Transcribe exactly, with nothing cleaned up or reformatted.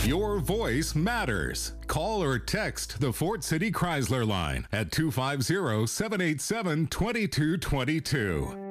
Your voice matters. Call or text the Fort City Chrysler line at two five zero, seven eight seven, two two two two.